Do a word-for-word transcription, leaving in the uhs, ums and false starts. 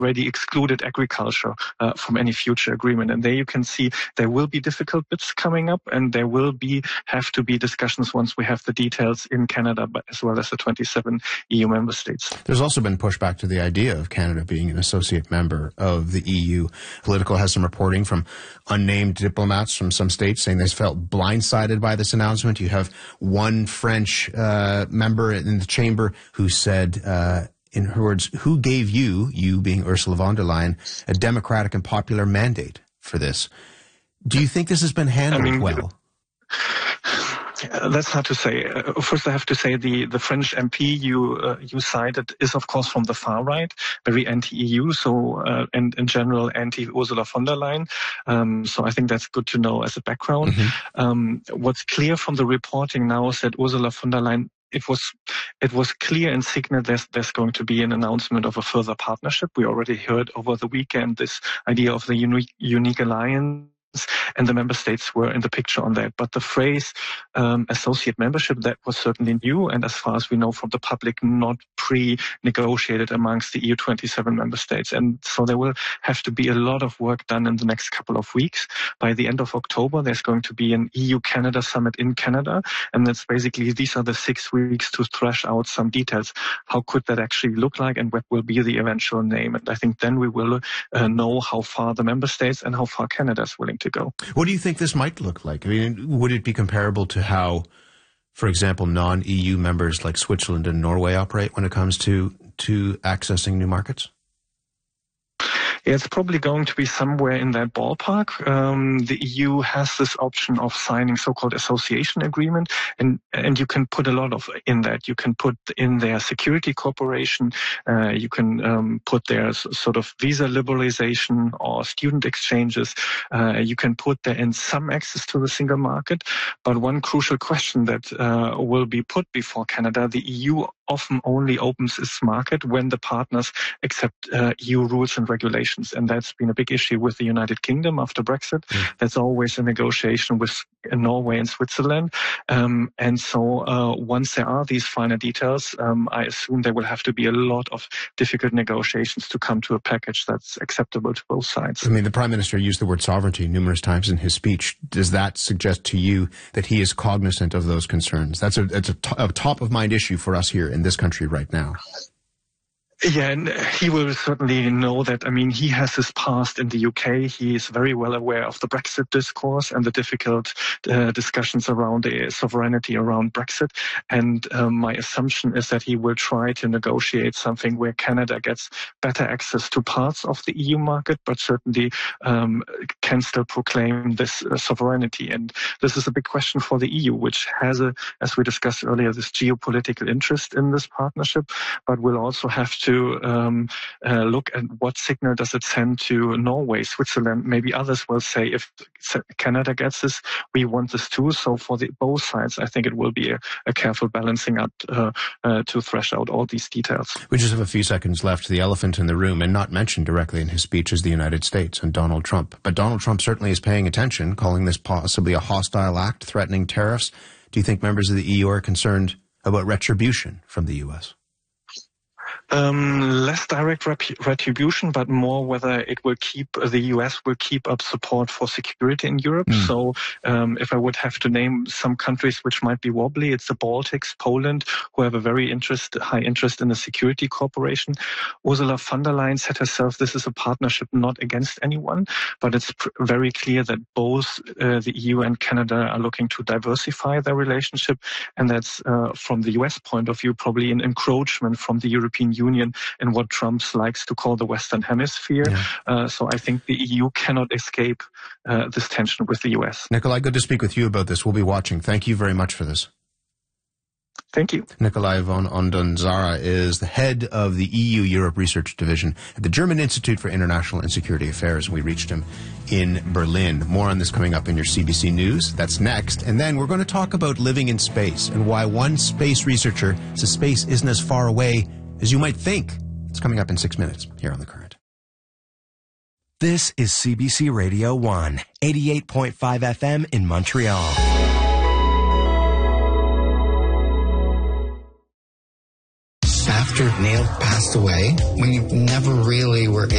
already excluded agriculture uh, from any future agreement. And there you can see there will be difficult bits coming up, and there will be have to be discussions once we have the details in Canada, but as well as the twenty-seven E U member states. There's also been pushback to the idea of Canada being an associate member of the E U. Politico has some reporting from unnamed diplomats from some states saying they felt blindsided by this announcement. You have one French uh, member in the chamber who said, uh, in her words, who gave you, you being Ursula von der Leyen, a democratic and popular mandate for this? Do you think this has been handled I mean, well? Uh, that's hard to say. Uh, first, I have to say the, the French M P you uh, you cited is, of course, from the far right, very anti-E U, so uh, and in general anti-Ursula von der Leyen. Um, so I think that's good to know as a background. Mm-hmm. Um, what's clear from the reporting now is that Ursula von der Leyen, it was it was clear and signaled there's, there's going to be an announcement of a further partnership. We already heard over the weekend this idea of the unique, unique alliance, and the member states were in the picture on that. But the phrase um, associate membership, that was certainly new, and as far as we know from the public, not pre-negotiated amongst the E U twenty-seven member states. And so there will have to be a lot of work done in the next couple of weeks. By the end of October, there's going to be an E U-Canada summit in Canada, and that's basically, these are the six weeks to thrash out some details. How could that actually look like, and what will be the eventual name? And I think then we will uh, know how far the member states and how far Canada is willing to go. What do you think this might look like? I mean, would it be comparable to how, for example, non-E U members like Switzerland and Norway operate when it comes to, to accessing new markets? Yeah, it's probably going to be somewhere in that ballpark. Um, the E U has this option of signing so-called association agreement, and and you can put a lot of in that. You can put in their security cooperation. Uh, you can um, put their sort of visa liberalization or student exchanges. Uh, you can put there in some access to the single market. But one crucial question that uh, will be put before Canada, the E U often only opens its market when the partners accept uh, E U rules and regulations. And that's been a big issue with the United Kingdom after Brexit. Mm. That's always a negotiation with Norway and Switzerland. Um, and so uh, once there are these finer details, um, I assume there will have to be a lot of difficult negotiations to come to a package that's acceptable to both sides. I mean, the Prime Minister used the word sovereignty numerous times in his speech. Does that suggest to you that he is cognizant of those concerns? That's a, it's a, t- a top-of-mind issue for us here in this country right now. Yeah, and he will certainly know that. I mean, he has his past in the U K. He is very well aware of the Brexit discourse and the difficult uh, discussions around the sovereignty around Brexit. And um, my assumption is that he will try to negotiate something where Canada gets better access to parts of the E U market, but certainly um, can still proclaim this uh, sovereignty. And this is a big question for the E U, which has, a, as we discussed earlier, this geopolitical interest in this partnership, but will also have to to um, uh, look at what signal does it send to Norway, Switzerland. Maybe others will say, if Canada gets this, we want this too. So for the, both sides, I think it will be a, a careful balancing out uh, uh, to thresh out all these details. We just have a few seconds left. The elephant in the room, and not mentioned directly in his speech, is the United States and Donald Trump. But Donald Trump certainly is paying attention, calling this possibly a hostile act, threatening tariffs. Do you think members of the E U are concerned about retribution from the U S? Um, less direct rep- retribution, but more whether it will keep, the U S will keep up support for security in Europe. Mm. So um, if I would have to name some countries which might be wobbly, it's the Baltics, Poland, who have a very interest, high interest in the security cooperation. Ursula von der Leyen said herself, this is a partnership not against anyone, but it's pr- very clear that both uh, the E U and Canada are looking to diversify their relationship. And that's, uh, from the U S point of view, probably an encroachment from the European Union Union in what Trump likes to call the Western Hemisphere. Yeah. Uh, so I think the E U cannot escape uh, this tension with the U S. Nikolai, good to speak with you about this. We'll be watching. Thank you very much for this. Thank you. Nikolai von Ondanzara is the head of the E U-Europe Research Division at the German Institute for International and Security Affairs. We reached him in Berlin. More on this coming up in your C B C News. That's next. And then we're going to talk about living in space and why one space researcher says space isn't as far away as you might think. It's coming up in six minutes here on The Current. This is C B C Radio one, eighty-eight point five F M in Montreal. After Neil passed away, we never really were